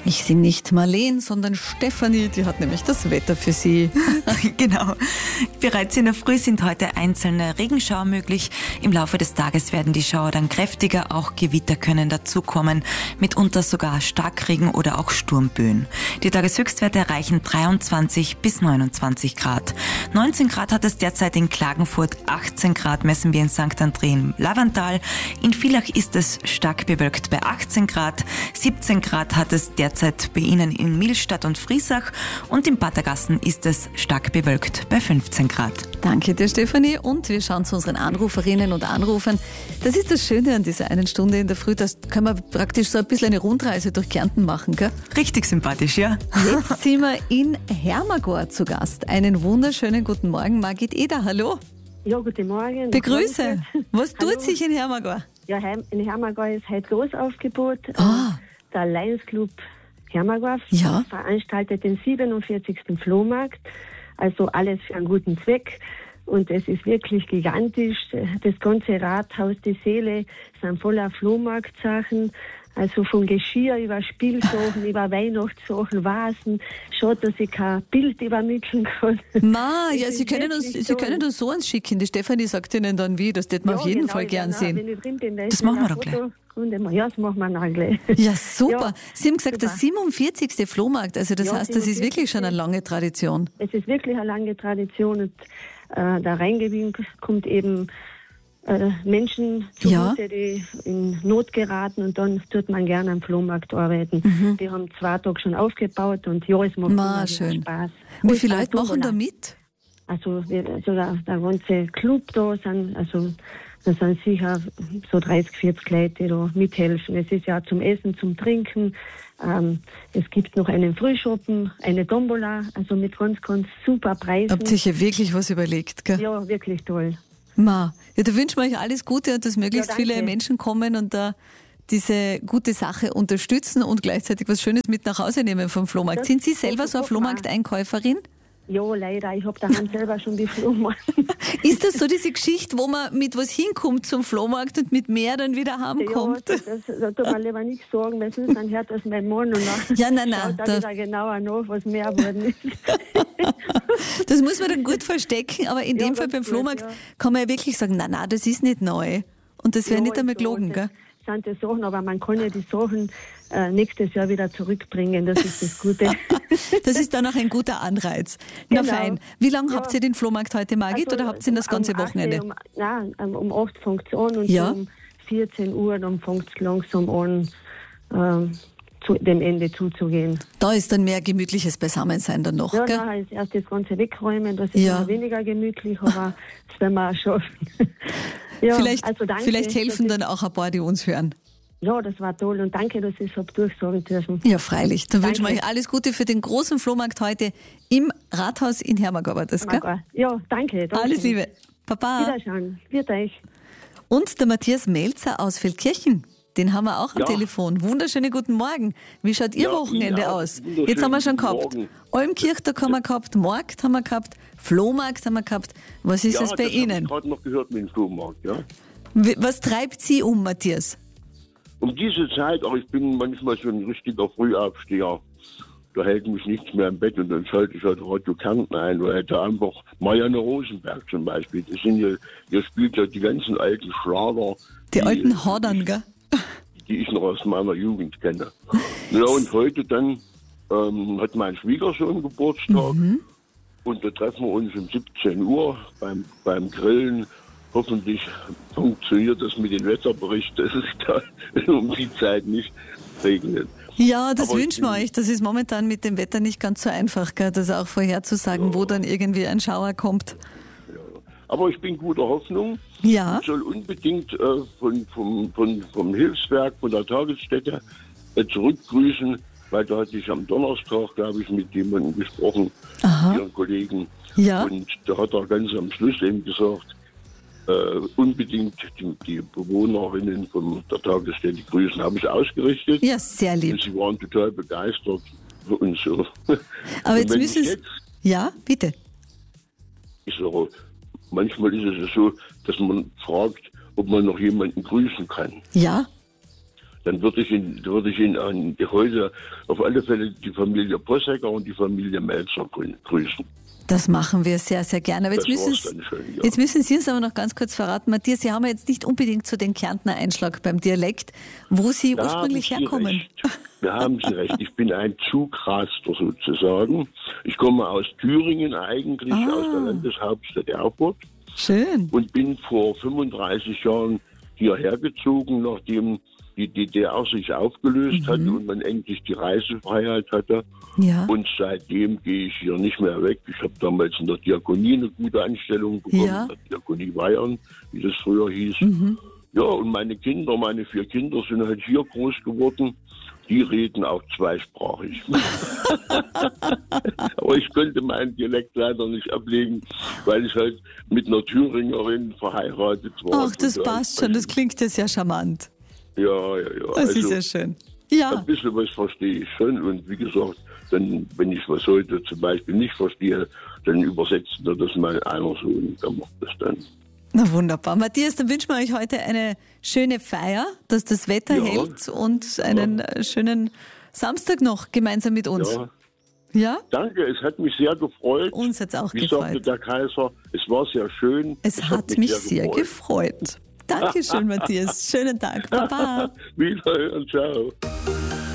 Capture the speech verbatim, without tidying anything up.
Ich bin nicht Marleen, sondern Stefanie, die hat nämlich das Wetter für Sie. Genau. Bereits in der Früh sind heute einzelne Regenschauer möglich. Im Laufe des Tages werden die Schauer dann kräftiger, auch Gewitter können dazukommen, mitunter sogar Starkregen oder auch Sturmböen. Die Tageshöchstwerte erreichen dreiundzwanzig bis neunundzwanzig Grad. neunzehn Grad hat es derzeit in Klagenfurt, achtzehn Grad messen wir in Sankt André im Lavantal. In Villach ist es stark bewölkt bei achtzehn Grad, siebzehn Grad hat es derzeit bei Ihnen in Millstatt und Friesach und in Patergassen ist es stark bewölkt bei fünfzehn Grad. Danke dir, Stefanie. Und wir schauen zu unseren Anruferinnen und Anrufern. Das ist das Schöne an dieser einen Stunde in der Früh, das kann man praktisch so ein bisschen eine Rundreise durch Kärnten machen, gell? Richtig sympathisch, ja. Jetzt sind wir in Hermagor zu Gast. Einen wunderschönen guten Morgen, Margit Eder, hallo. Ja, guten Morgen. Begrüße. Was tut Hallo. sich in Hermagor? Ja, in Hermagor ist heute Großaufgebot. Ah. Der Lions Club Hermagor Ja. veranstaltet den siebenundvierzigsten Flohmarkt. Also alles für einen guten Zweck. Und es ist wirklich gigantisch. Das ganze Rathaus, die Säle sind voller Flohmarktsachen. Also von Geschirr über Spielsachen, über Weihnachtssachen, Vasen. Schaut, dass ich kein Bild übermitteln kann. Ma, Es ja, ist Sie können, uns, wirklich Sie toll. können uns so eins schicken. Die Stefanie sagt Ihnen dann wie, das wird man Ja, auf jeden genau, Fall ich gern werde auch, sehen. wenn ich drin bin, da Das ist machen wir ein doch gleich. Foto. Und immer, ja, das machen wir dann gleich. Ja, super. Ja, Sie haben gesagt, der super. siebenundvierzigste Flohmarkt, also das Ja, heißt, das ist wirklich schon eine lange Tradition. Es ist wirklich eine lange Tradition und äh, da Rheingewinn kommt eben äh, Menschen zugute, Ja. die in Not geraten und dann tut man gerne am Flohmarkt arbeiten. Mhm. Die haben zwei Tage schon aufgebaut und ja, es macht Ma, immer wieder schön. Spaß. Wie Und viele auch Leute machen Tombola. da mit? Also, wir, also der, der ganze Club da sind, also da sind sicher so dreißig, vierzig Leute, die da mithelfen. Es ist ja zum Essen, zum Trinken. Ähm, es gibt noch einen Frühschoppen, eine Tombola, also mit ganz, ganz super Preisen. Habt ihr ja wirklich was überlegt, gell? Ja, wirklich toll. Ma, ja, da wünschen wir euch alles Gute und dass möglichst Ja, danke. viele Menschen kommen und da diese gute Sache unterstützen und gleichzeitig was Schönes mit nach Hause nehmen vom Flohmarkt. Das Sind Sie selber hoffe- so eine hoffe mal. Flohmarkteinkäuferin? Ja, leider. Ich habe daheim selber schon die Flohmarkt. Ist das so diese Geschichte, wo man mit was hinkommt zum Flohmarkt und mit mehr dann wieder Ja, heimkommt? das, das, da tut man lieber nichts sagen, weil sonst dann hört das mein Mann und dann Ja, nein, nein, schaut da- er wieder genauer nach, was mehr geworden ist. Das muss man dann gut verstecken, aber in Ja, dem Fall ganz beim gut, Flohmarkt ja. kann man ja wirklich sagen, nein, nein, das ist nicht neu. Und das wäre Ja, nicht einmal also, gelogen, gell? das sind die Sachen, aber man kann ja die Sachen äh, nächstes Jahr wieder zurückbringen, das ist das Gute. Das ist dann auch ein guter Anreiz. Na Genau. fein. Wie lange Ja. habt ihr den Flohmarkt heute, Margit, Also, oder habt ihr ihn das ganze um acht, Wochenende? Um, nein, um, um acht fängt es an und Ja. um vierzehn Uhr dann fängt es langsam an, ähm, zu dem Ende zuzugehen. Da ist dann mehr gemütliches Beisammensein dann noch, Ja, gell? da ist erst das Ganze wegräumen, das ist Ja. immer weniger gemütlich, aber das werden wir auch schaffen. Ja, Vielleicht, also danke, vielleicht helfen dass dann auch ein paar, die uns hören. ich, ja, das war toll und danke, dass ich es habe durchsagen dürfen. Ja, freilich. Dann Danke. wünschen wir euch alles Gute für den großen Flohmarkt heute im Rathaus in Hermagor, war das, gell? Ja, danke. danke. Alles Liebe. Baba. Wiederschauen. Wird euch. Und der Matthias Melzer aus Feldkirchen. Den haben wir auch am Ja. Telefon. Wunderschönen guten Morgen. Wie schaut Ihr Ja, Wochenende ja, aus? wunderschönen Jetzt haben wir schon guten gehabt. Morgen. Olmkirchtag haben wir gehabt, Markt haben wir gehabt, Flohmarkt haben wir gehabt. Was ist ja, es bei das Ihnen? habe ich gerade noch gehört mit dem Flohmarkt, ja. Wie- Was treibt Sie um, Matthias? Um diese Zeit, auch ich bin manchmal so ein richtiger Frühaufsteher. Da hält mich nichts mehr im Bett und dann schalte ich halt Radio Kärnten ein oder hätte einfach Marianne Rosenberg zum Beispiel. Das sind ja, ihr spielt ja die ganzen alten Schlager. Die alten Hordern, gell? Die ich noch aus meiner Jugend kenne. Ja, und heute dann ähm, hat mein Schwiegersohn Geburtstag Mhm. und da treffen wir uns um siebzehn Uhr beim, beim Grillen. Hoffentlich funktioniert das mit dem Wetterbericht, dass es da um die Zeit nicht regnet. Ja, das Aber ich wünschen wir bin- euch. Das ist momentan mit dem Wetter nicht ganz so einfach, gell? Das auch vorherzusagen, wo dann irgendwie ein Schauer kommt. Aber ich bin guter Hoffnung. Ja, Ich soll unbedingt äh, von, vom, von, vom Hilfswerk, von der Tagesstätte äh, zurückgrüßen, weil da hatte ich am Donnerstag, glaube ich, mit jemandem gesprochen, Aha. ihren Kollegen. Ja. Und da hat er ganz am Schluss eben gesagt, äh, unbedingt die, die Bewohnerinnen von der Tagesstätte grüßen. Habe ich ausgerichtet. ja, sehr Und lieb. sie waren total begeistert und so. Aber Und jetzt wenn müssen ich Sie... jetzt, Ja, bitte. ich sage, manchmal ist es so, dass man fragt, ob man noch jemanden grüßen kann. Ja, dann würde ich in, würde ich in, an die heute auf alle Fälle die Familie Possecker und die Familie Melzer grü- grüßen. Das machen wir sehr, sehr gerne. Aber jetzt, Das müssen war's Sie, dann schon, ja. jetzt müssen Sie uns aber noch ganz kurz verraten, Matthias, Sie haben ja jetzt nicht unbedingt so den Kärntner Einschlag beim Dialekt, wo Sie Da ursprünglich haben Sie herkommen. recht. Da haben Sie recht. Ich bin ein Zugraster sozusagen. Ich komme aus Thüringen eigentlich, Ah. aus der Landeshauptstadt Erfurt Schön. und bin vor fünfunddreißig Jahren hierher gezogen, nachdem die D D R sich aufgelöst Mhm. hatte und man endlich die Reisefreiheit hatte. Ja. Und seitdem gehe ich hier nicht mehr weg. Ich habe damals in der Diakonie eine gute Anstellung bekommen, Ja. in der Diakonie Bayern, wie das früher hieß. Mhm. Ja, und meine Kinder, meine vier Kinder sind halt hier groß geworden. Die reden auch zweisprachig. Aber ich könnte meinen Dialekt leider nicht ablegen, weil ich halt mit einer Thüringerin verheiratet war. Ach, das passt schon, das klingt ja sehr charmant. Ja, ja, ja. Das also, ist ja schön. Ja, ein bisschen was verstehe ich schon. Und wie gesagt, dann, wenn ich was heute zum Beispiel nicht verstehe, dann übersetzt mir das mal einer so und der macht das dann. na wunderbar. Matthias, dann wünschen wir euch heute eine schöne Feier, dass das Wetter Ja. hält und einen äh, schönen Samstag noch gemeinsam mit uns. Ja. Ja? Danke, es hat mich sehr gefreut. Uns hat's auch Wie gefreut. sagte der Kaiser, es war sehr schön. Es hat mich sehr gefreut. Dankeschön, Matthias. Schönen Tag. Baba. Wiederhören, ciao.